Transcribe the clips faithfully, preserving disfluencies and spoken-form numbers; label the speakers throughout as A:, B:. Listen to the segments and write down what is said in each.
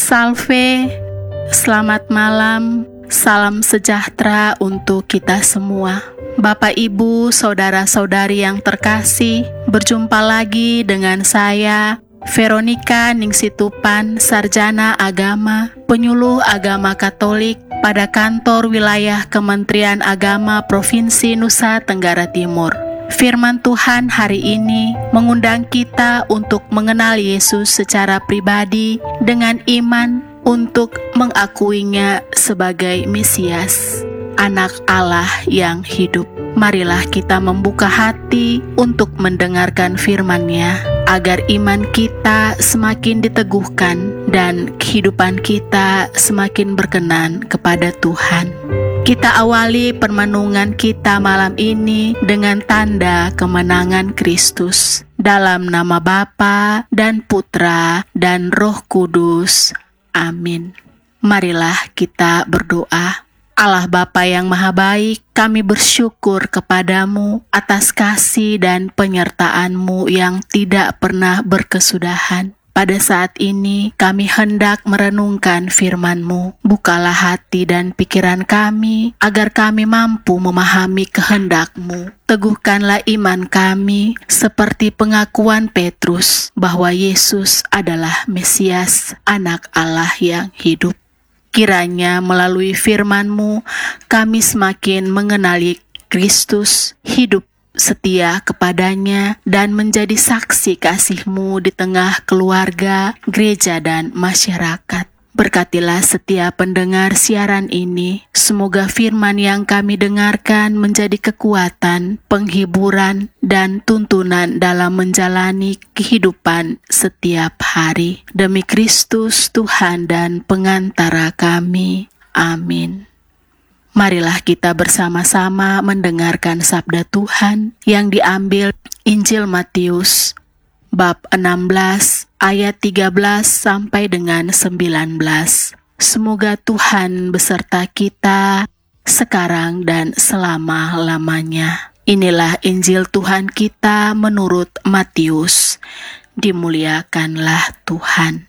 A: Salve, selamat malam, salam sejahtera untuk kita semua. Bapak, Ibu, saudara-saudari yang terkasih, berjumpa lagi dengan saya, Veronica Ningsitupan, Sarjana Agama, Penyuluh Agama Katolik pada kantor wilayah Kementerian Agama Provinsi Nusa Tenggara Timur. Firman Tuhan hari ini mengundang kita untuk mengenal Yesus secara pribadi dengan iman untuk mengakuinya sebagai Mesias, Anak Allah yang hidup. Marilah kita membuka hati untuk mendengarkan firman-Nya, agar iman kita semakin diteguhkan dan kehidupan kita semakin berkenan kepada Tuhan. Kita awali permenungan kita malam ini dengan tanda kemenangan Kristus. Dalam nama Bapa dan Putra dan Roh Kudus. Amin. Marilah kita berdoa. Allah Bapa yang Maha Baik, kami bersyukur kepadamu atas kasih dan penyertaan-Mu yang tidak pernah berkesudahan. Pada saat ini kami hendak merenungkan firman-Mu. Bukalah hati dan pikiran kami agar kami mampu memahami kehendak-Mu. Teguhkanlah iman kami seperti pengakuan Petrus bahwa Yesus adalah Mesias, Anak Allah yang hidup. Kiranya melalui firman-Mu kami semakin mengenali Kristus, hidup setia kepadanya, dan menjadi saksi kasih-Mu di tengah keluarga, gereja, dan masyarakat. Berkatilah setiap pendengar siaran ini. Semoga firman yang kami dengarkan menjadi kekuatan, penghiburan, dan tuntunan dalam menjalani kehidupan setiap hari. Demi Kristus Tuhan dan pengantara kami. Amin. Marilah kita bersama-sama mendengarkan sabda Tuhan yang diambil Injil Matius bab enam belas ayat tiga belas sampai dengan sembilan belas. Semoga Tuhan beserta kita sekarang dan selama-lamanya. Inilah Injil Tuhan kita menurut Matius. Dimuliakanlah Tuhan.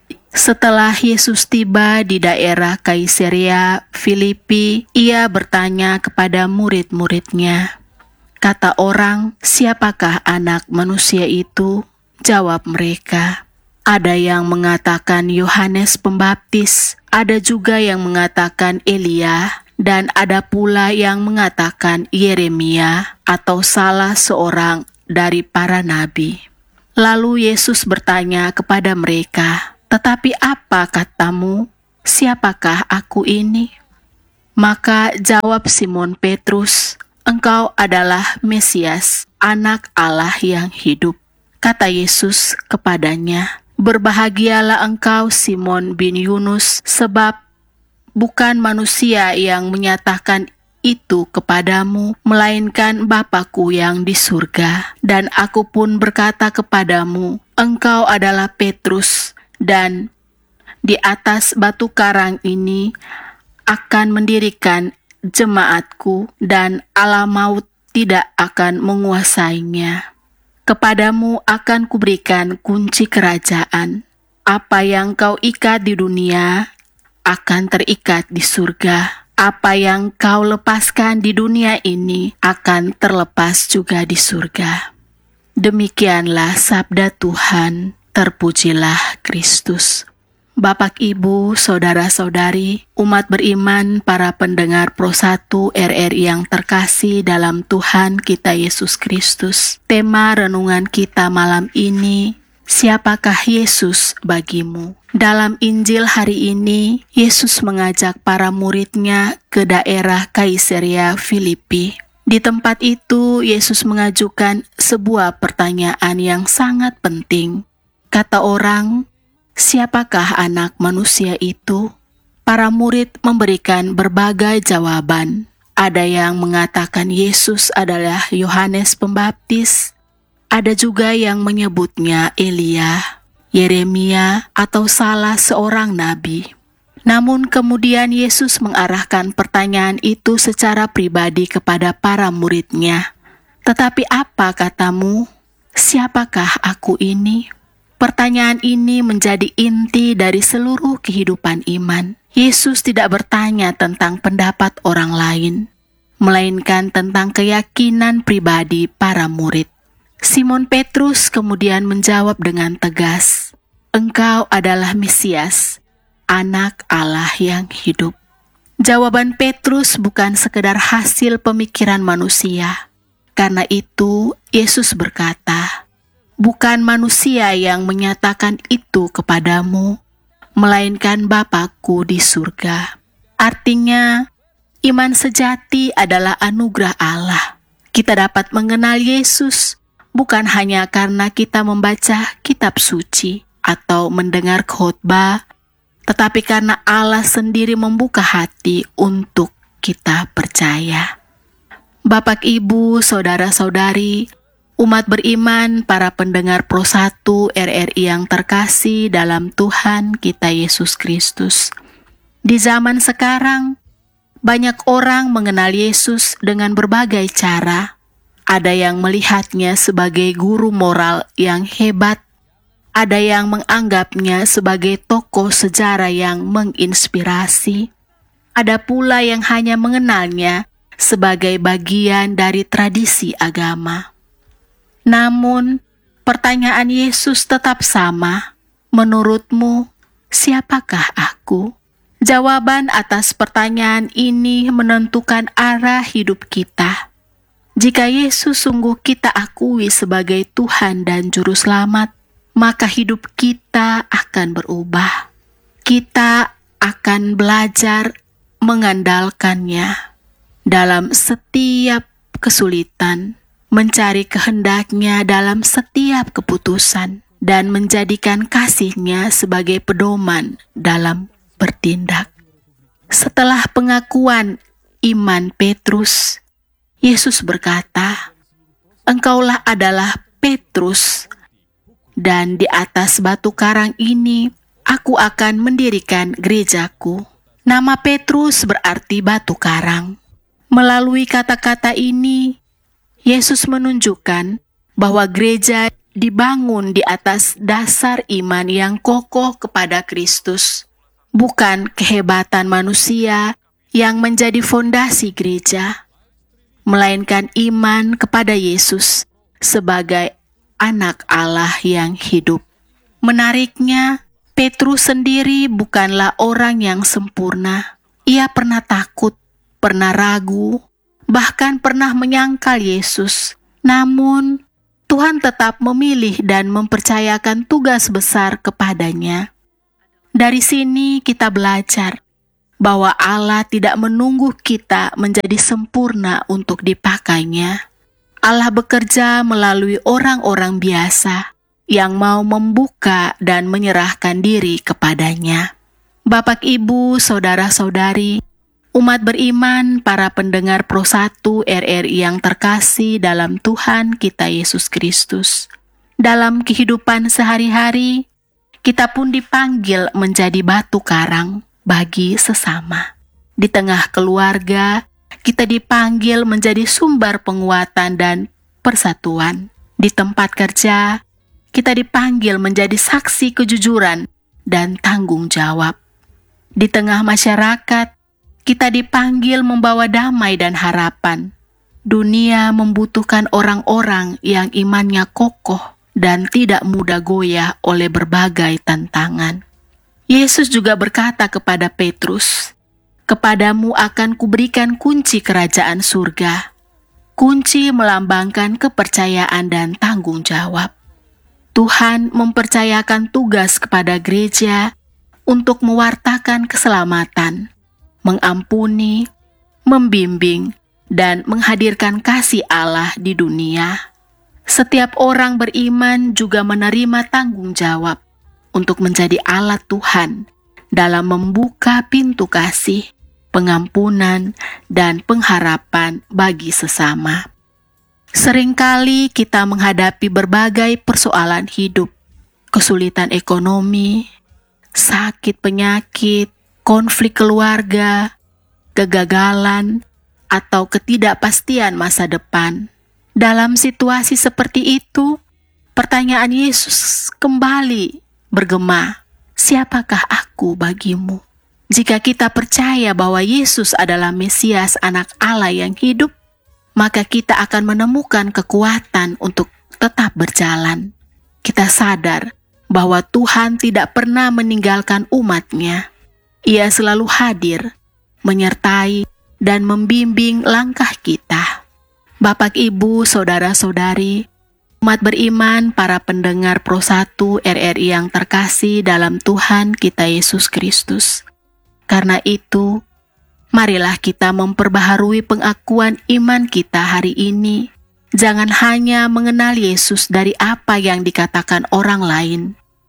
A: Setelah Yesus tiba di daerah Kaisarea Filipi, ia bertanya kepada murid-muridnya, kata orang, siapakah anak manusia itu? Jawab mereka, ada yang mengatakan Yohanes Pembaptis, ada juga yang mengatakan Elia, dan ada pula yang mengatakan Yeremia atau salah seorang dari para nabi. Lalu Yesus bertanya kepada mereka, tetapi apa katamu? Siapakah aku ini? Maka jawab Simon Petrus, engkau adalah Mesias, Anak Allah yang hidup. Kata Yesus kepadanya, berbahagialah engkau Simon bin Yunus, sebab bukan manusia yang menyatakan itu kepadamu, melainkan Bapa-Ku yang di surga. Dan aku pun berkata kepadamu, engkau adalah Petrus, dan di atas batu karang ini akan mendirikan jemaatku, dan alam maut tidak akan menguasainya. Kepadamu akan kuberikan kunci kerajaan. Apa yang kau ikat di dunia akan terikat di surga. Apa yang kau lepaskan di dunia ini akan terlepas juga di surga. Demikianlah sabda Tuhan. Terpujilah Kristus. Bapak, Ibu, saudara-saudari, umat beriman, para pendengar Pro satu R R I yang terkasih dalam Tuhan kita Yesus Kristus. Tema renungan kita malam ini, siapakah Yesus bagimu? Dalam Injil hari ini, Yesus mengajak para murid-Nya ke daerah Kaisarea Filipi. Di tempat itu, Yesus mengajukan sebuah pertanyaan yang sangat penting. Kata orang, siapakah anak manusia itu? Para murid memberikan berbagai jawaban. Ada yang mengatakan Yesus adalah Yohanes Pembaptis. Ada juga yang menyebutnya Elia, Yeremia, atau salah seorang nabi. Namun kemudian Yesus mengarahkan pertanyaan itu secara pribadi kepada para murid-Nya. Tetapi apa katamu? Siapakah aku ini? Pertanyaan ini menjadi inti dari seluruh kehidupan iman. Yesus tidak bertanya tentang pendapat orang lain, melainkan tentang keyakinan pribadi para murid. Simon Petrus kemudian menjawab dengan tegas, "Engkau adalah Mesias, Anak Allah yang hidup." Jawaban Petrus bukan sekedar hasil pemikiran manusia. Karena itu, Yesus berkata, "Bukan manusia yang menyatakan itu kepadamu, melainkan Bapa-Ku di surga." Artinya, iman sejati adalah anugerah Allah. Kita dapat mengenal Yesus bukan hanya karena kita membaca kitab suci atau mendengar khotbah, tetapi karena Allah sendiri membuka hati untuk kita percaya. Bapak, Ibu, saudara-saudari, umat beriman, para pendengar Pro satu R R I yang terkasih dalam Tuhan kita Yesus Kristus. Di zaman sekarang, banyak orang mengenal Yesus dengan berbagai cara. Ada yang melihatnya sebagai guru moral yang hebat, ada yang menganggapnya sebagai tokoh sejarah yang menginspirasi, ada pula yang hanya mengenalnya sebagai bagian dari tradisi agama. Namun, pertanyaan Yesus tetap sama. Menurutmu, siapakah aku? Jawaban atas pertanyaan ini menentukan arah hidup kita. Jika Yesus sungguh kita akui sebagai Tuhan dan Juru Selamat, maka hidup kita akan berubah. Kita akan belajar mengandalkannya dalam setiap kesulitan, mencari kehendaknya dalam setiap keputusan, dan menjadikan kasih-Nya sebagai pedoman dalam bertindak. Setelah pengakuan iman Petrus, Yesus berkata, "Engkaulah adalah Petrus, dan di atas batu karang ini aku akan mendirikan gerejaku." Nama Petrus berarti batu karang. Melalui kata-kata ini, Yesus menunjukkan bahwa gereja dibangun di atas dasar iman yang kokoh kepada Kristus, bukan kehebatan manusia yang menjadi fondasi gereja, melainkan iman kepada Yesus sebagai Anak Allah yang hidup. Menariknya, Petrus sendiri bukanlah orang yang sempurna. Ia pernah takut, pernah ragu, bahkan pernah menyangkal Yesus. Namun, Tuhan tetap memilih dan mempercayakan tugas besar kepadanya. Dari sini kita belajar bahwa Allah tidak menunggu kita menjadi sempurna untuk dipakainya. Allah bekerja melalui orang-orang biasa yang mau membuka dan menyerahkan diri kepadanya. Bapak, Ibu, saudara-saudari, umat beriman, para pendengar Pro satu R R I yang terkasih dalam Tuhan kita Yesus Kristus. Dalam kehidupan sehari-hari, kita pun dipanggil menjadi batu karang bagi sesama. Di tengah keluarga, kita dipanggil menjadi sumber penguatan dan persatuan. Di tempat kerja, kita dipanggil menjadi saksi kejujuran dan tanggung jawab. Di tengah masyarakat, kita dipanggil membawa damai dan harapan. Dunia membutuhkan orang-orang yang imannya kokoh dan tidak mudah goyah oleh berbagai tantangan. Yesus juga berkata kepada Petrus, "Kepadamu akan kuberikan kunci kerajaan surga." Kunci melambangkan kepercayaan dan tanggung jawab. Tuhan mempercayakan tugas kepada gereja untuk mewartakan keselamatan, mengampuni, membimbing, dan menghadirkan kasih Allah di dunia. Setiap orang beriman juga menerima tanggung jawab untuk menjadi alat Tuhan dalam membuka pintu kasih, pengampunan, dan pengharapan bagi sesama. Seringkali kita menghadapi berbagai persoalan hidup, kesulitan ekonomi, sakit penyakit, konflik keluarga, kegagalan, atau ketidakpastian masa depan. Dalam situasi seperti itu, Pertanyaan Yesus kembali bergema, "Siapakah aku bagimu?" Jika kita percaya bahwa Yesus adalah Mesias, Anak Allah yang hidup, maka kita akan menemukan kekuatan untuk tetap berjalan. Kita sadar bahwa Tuhan tidak pernah meninggalkan umat-Nya. Ia selalu hadir, menyertai, dan membimbing langkah kita. Bapak, Ibu, Saudara-saudari, umat beriman, para pendengar Pro satu R R I yang terkasih dalam Tuhan kita Yesus Kristus. Karena itu, marilah kita memperbaharui pengakuan iman kita hari ini. Jangan hanya mengenal Yesus dari apa yang dikatakan orang lain,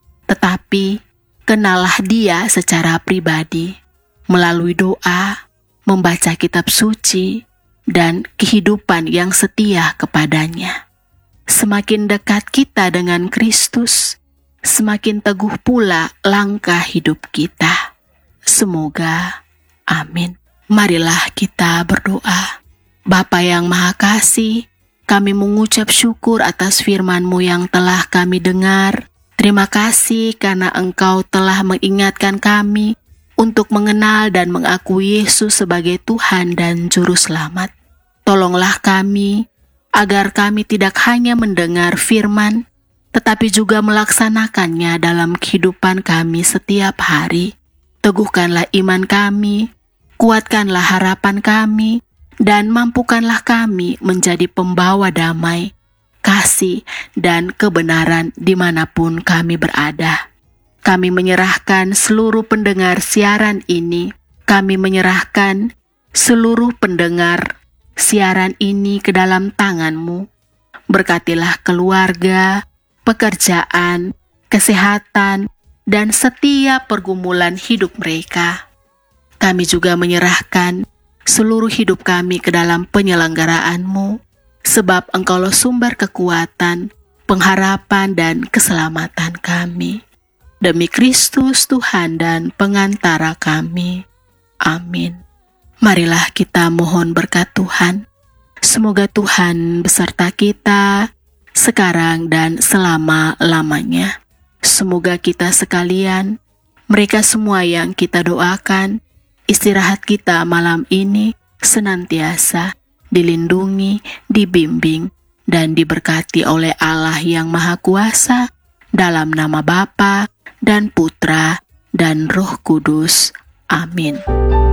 A: tetapi kenallah Dia secara pribadi, melalui doa, membaca kitab suci, dan kehidupan yang setia kepadanya. Semakin dekat kita dengan Kristus, semakin teguh pula langkah hidup kita. Semoga, amin. Marilah kita berdoa. Bapa yang Maha Kasih, kami mengucap syukur atas firman-Mu yang telah kami dengar. Terima kasih karena Engkau telah mengingatkan kami untuk mengenal dan mengakui Yesus sebagai Tuhan dan Juru Selamat. Tolonglah kami agar kami tidak hanya mendengar firman, tetapi juga melaksanakannya dalam kehidupan kami setiap hari. Teguhkanlah iman kami, kuatkanlah harapan kami, dan mampukanlah kami menjadi pembawa damai, kasih, dan kebenaran dimanapun kami berada. Kami menyerahkan seluruh pendengar siaran ini. Kami menyerahkan seluruh pendengar siaran ini ke dalam tangan-Mu. Berkatilah keluarga, pekerjaan, kesehatan, dan setiap pergumulan hidup mereka. Kami juga menyerahkan seluruh hidup kami ke dalam penyelenggaraan-Mu, sebab Engkaulah sumber kekuatan, pengharapan, dan keselamatan kami. Demi Kristus Tuhan dan pengantara kami. Amin. Marilah kita mohon berkat Tuhan. Semoga Tuhan beserta kita sekarang dan selama-lamanya. Semoga kita sekalian, mereka semua yang kita doakan, istirahat kita malam ini senantiasa dilindungi, dibimbing, dan diberkati oleh Allah yang Maha Kuasa, dalam nama Bapa dan Putra dan Roh Kudus. Amin.